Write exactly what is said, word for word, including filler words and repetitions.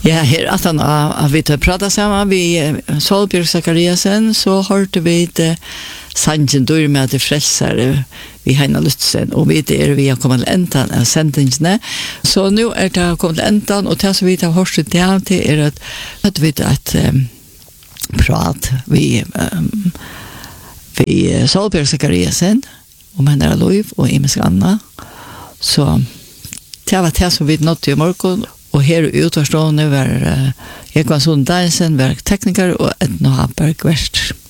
Ja, her at han har vi til å prate sammen vi Solbjørg Zakariasen, så hørte vi til Sanjen Dør med til frelsere vi Heina Lutzen, og vi er vi har kommet til enden av sendingsene. Så nå er det kommet til enden, og det som vi har hørt til det er at, at vi tar et um, prat vi, um, vi Solbjørg Zakariasen, om henne er lov, og Imes Anna. Så det var det som vi nådde i morgen, og her i utvarstående var uh, Ekvan Sundaisen, var tekniker, og Edna Haberg verst.